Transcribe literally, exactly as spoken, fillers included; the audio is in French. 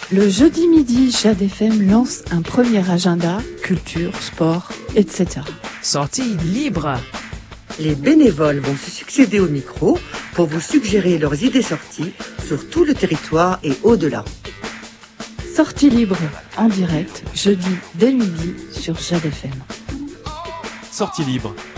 Le jeudi midi, Jade F M lance un premier agenda, culture, sport, et cetera. Sortie libre. Les bénévoles vont se succéder au micro pour vous suggérer leurs idées sorties sur tout le territoire et au-delà. Sortie libre, en direct, jeudi dès midi sur Jade F M. Sortie libre,